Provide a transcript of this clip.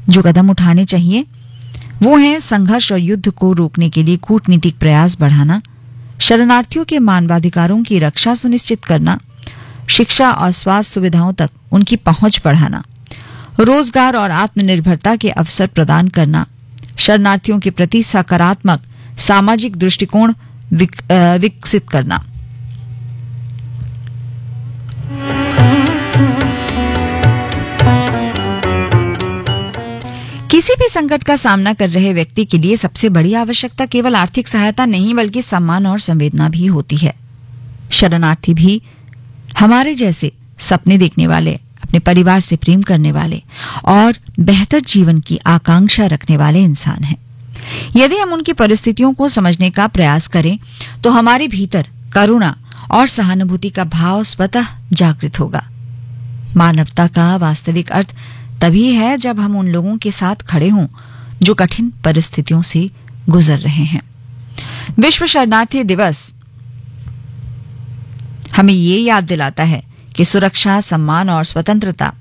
जो कदम उठाने चाहिए वो हैं संघर्ष और युद्ध को रोकने के लिए कूटनीतिक प्रयास बढ़ाना, शरणार्थियों के मानवाधिकारों की रक्षा सुनिश्चित करना, शिक्षा और स्वास्थ्य सुविधाओं तक उनकी पहुंच बढ़ाना, रोजगार और आत्मनिर्भरता के अवसर प्रदान करना, शरणार्थियों के प्रति सकारात्मक सामाजिक दृष्टिकोण विकसित करना। किसी भी संकट का सामना कर रहे व्यक्ति के लिए सबसे बड़ी आवश्यकता केवल आर्थिक सहायता नहीं बल्कि सम्मान और संवेदना भी होती है। शरणार्थी भी हमारे जैसे सपने देखने वाले, अपने परिवार से प्रेम करने वाले और बेहतर जीवन की आकांक्षा रखने वाले इंसान हैं। यदि हम उनकी परिस्थितियों को समझने का प्रयास करें तो हमारे भीतर करुणा और सहानुभूति का भाव स्वतः जागृत होगा। मानवता का वास्तविक अर्थ तभी है जब हम उन लोगों के साथ खड़े हों जो कठिन परिस्थितियों से गुजर रहे हैं। विश्व शरणार्थी दिवस हमें ये याद दिलाता है कि सुरक्षा, सम्मान और स्वतंत्रता